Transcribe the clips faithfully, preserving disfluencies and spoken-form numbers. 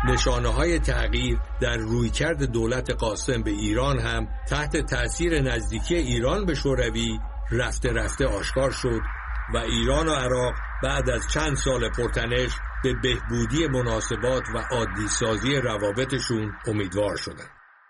نشانه‌های تغییر در رویکرد دولت قاسم به ایران هم تحت تأثیر نزدیکی ایران به شوروی رفته رفته آشکار شد و ایران و عراق بعد از چند سال پرتنش به بهبودی مناسبات و عادی سازی روابطشون امیدوار شدند.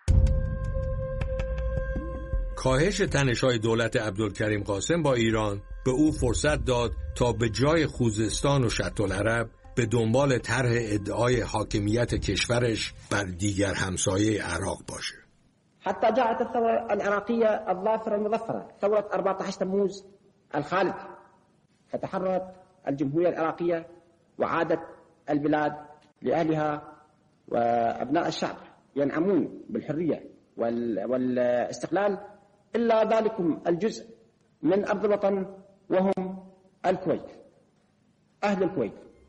کاهش تنش‌های دولت عبدالکریم قاسم با ایران به او فرصت داد تا به جای خوزستان و شط‌العرب به دنبال طرح ادعای حاکمیت کشورش بر دیگر همسایه عراق باشه. حتى جاءت الثورة العراقية الظافرة المظفرة ثورة أربعة عشر تموز الخالد، فتحررت الجمهورية العراقية وعادت البلاد لأهلها وأبناء الشعب ينعمون بالحرية والاستقلال إلا ذلكم الجزء من أرض الوطن وهم الكويت، أهل الكويت.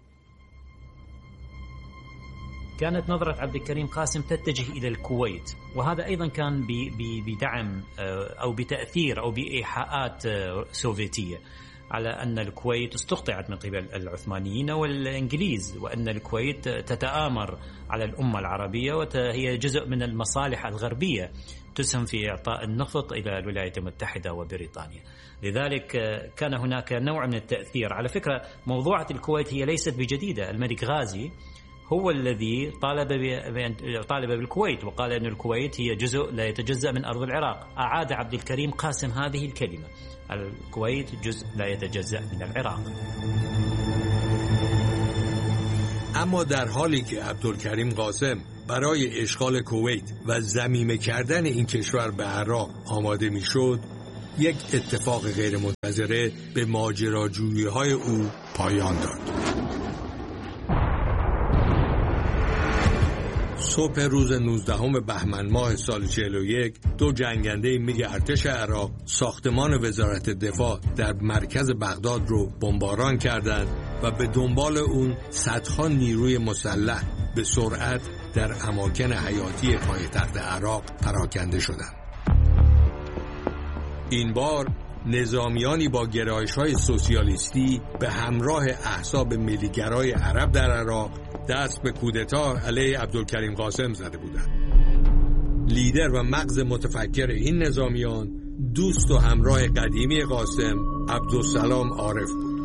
كانت نظرة عبد الكريم قاسم تتجه إلى الكويت، وهذا أيضا كان بدعم أو بتأثير أو بإيحاءات سوفيتية على أن الكويت استقطعت من قبل العثمانيين والإنجليز، وأن الكويت تتآمر على الأمة العربية وهي جزء من المصالح الغربية تسهم في إعطاء النفط إلى الولايات المتحدة وبريطانيا. لذلك كان هناك نوع من التأثير. على فكرة موضوعة الكويت هي ليست بجديدة، الملك غازي هو الذي طالب طالب بالكويت وقال أن الكويت هي جزء لا يتجزأ من أرض العراق. أعاد عبد الكريم قاسم هذه الكلمة، الكويت جزء لا يتجزأ من العراق. اما در حالی که عبدالکریم قاسم برای اشغال کویت و ضمیمه کردن این کشور به عراق آماده میشد، یک اتفاق غیرمنتظره به ماجراجویی‌های او پایان داد. صبح روز نوزدهم بهمن ماه سال چهل و یک، دو جنگنده میگ ارتش عراق ساختمان وزارت دفاع در مرکز بغداد رو بمباران کردند و به دنبال اون صدها نیروی مسلح به سرعت در اماکن حیاتی پایتخت عراق پراکنده شدند. این بار نظامیانی با گرایش‌های سوسیالیستی به همراه احزاب ملیگرای عرب در عراق دست به کودتا علیه عبدالکریم قاسم زده بودند. لیدر و مغز متفکر این نظامیان دوست و همراه قدیمی قاسم عبدالسلام عارف بود.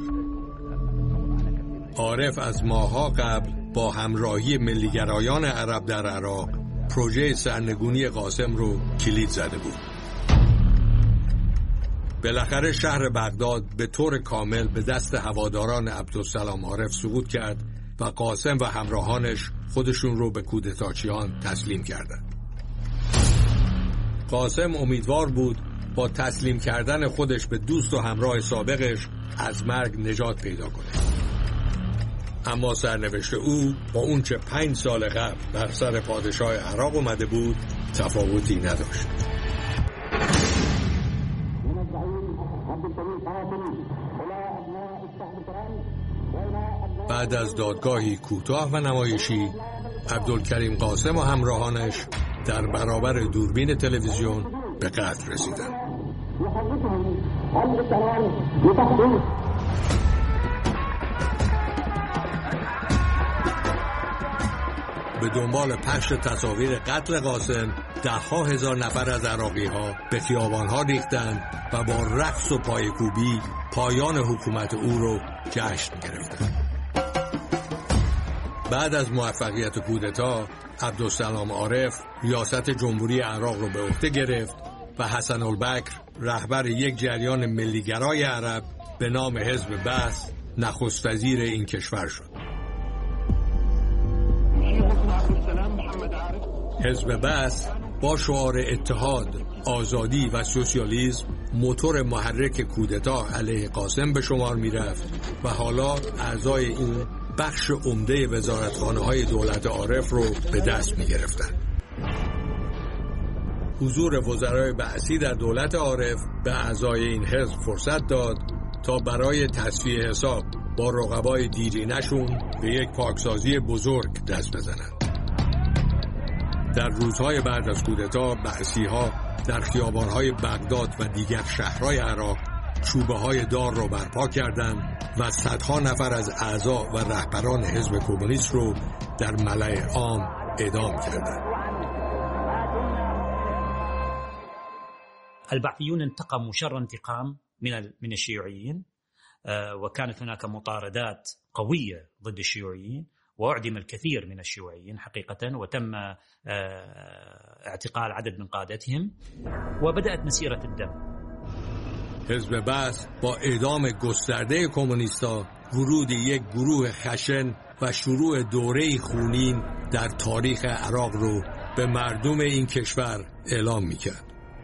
عارف از ماه‌ها قبل با همراهی ملیگرایان عرب در عراق پروژه سرنگونی قاسم رو کلید زده بود. بالاخره شهر بغداد به طور کامل به دست هواداران عبدالسلام عارف سقوط کرد و قاسم و همراهانش خودشون رو به کودتاچیان تسلیم کردند. قاسم امیدوار بود با تسلیم کردن خودش به دوست و همراه سابقش از مرگ نجات پیدا کنه. اما سرنوشت او با اون چه پنج سال قبل بر سر پادشاه عراق اومده بود تفاوتی نداشت. بعد از دادگاهی کوتاه و نمایشی، عبدالکریم قاسم و همراهانش در برابر دوربین تلویزیون به قتل رسیدند. به دنبال پخش تصاویر قتل قاسم، ده ها هزار نفر از عراقی ها به خیابان ها ریختند و با رقص و پایکوبی پایان حکومت او رو جشن گرفتند. بعد از موفقیت کودتا، عبدالسلام عارف ریاست جمهوری عراق رو به عهده گرفت و حسن البکر رهبر یک جریان ملیگرای عرب به نام حزب بعث نخست وزیر این کشور شد. حزب بعث با شعار اتحاد، آزادی و سوسیالیسم موتور محرک کودتا علیه قاسم به شمار می رفت و حالا اعضای این بخش عمده وزارتخانه‌های دولت عارف رو به دست می گرفتن. حضور وزرای بعثی در دولت عارف به اعضای این حزب فرصت داد تا برای تصفیه حساب با رقبای دیرینه‌شون به یک پاکسازی بزرگ دست بزنند. در روزهای بعد از کودتا بعثی‌ها در خیابان‌های بغداد و دیگر شهرهای عراق چوبه‌های دار را برپا کردند و صدها نفر از اعضا و رهبران حزب کمونیست رو در ملأ عام اعدام کردند. البعثيون انتقموا شر انتقام من من الشيوعيين، وكانت هناك مطاردات قوية ضد الشيوعيين، وأعدم الكثير من الشيوعيين حقيقة، وتم اعتقال عدد من قادتهم، وبدأت مسيرة الدم. حزب بعث با اعدام گسترده کمونیستا، ورود یک گروه خشن و شروع دوره خونین در تاریخ عراق رو به مردم این کشور اعلام میکرد.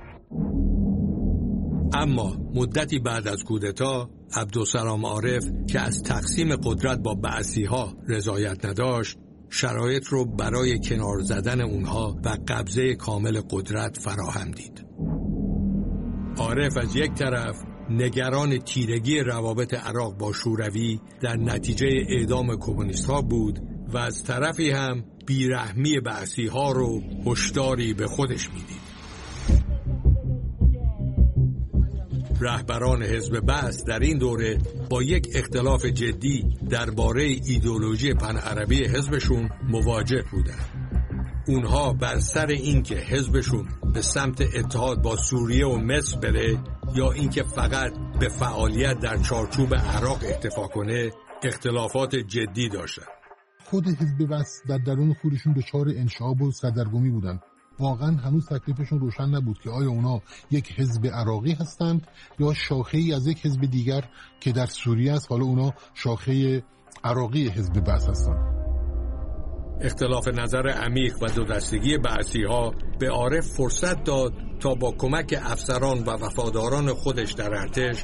اما مدتی بعد از کودتا، عبدالسلام عارف که از تقسیم قدرت با بعثی‌ها رضایت نداشت، شرایط رو برای کنار زدن اونها و قبضه کامل قدرت فراهم دید. عارف از یک طرف نگران تیرگی روابط عراق با شوروی در نتیجه اعدام کمونیست‌ها بود و از طرفی هم بیرحمی بعثی‌ها رو هشداری به خودش میدید. رهبران حزب بعث در این دوره با یک اختلاف جدی درباره ایدئولوژی پن عربی حزبشون مواجه بودند. اونها بر سر اینکه حزبشون به سمت اتحاد با سوریه و مصر بره یا اینکه فقط به فعالیت در چارچوب عراق اکتفا کنه اختلافات جدی داشتن. خود حزب بعث در درون خودشون دچار انشعاب و سردرگمی بودن. واقعا هنوز تکلیفشون روشن نبود که آیا اونا یک حزب عراقی هستند یا شاخه‌ای از یک حزب دیگر که در سوریه است، حالا اونا شاخه عراقی حزب بعث هستند. اختلاف نظر عمیق و دو دستگی بعثی‌ها به عارف فرصت داد تا با کمک افسران و وفاداران خودش در ارتش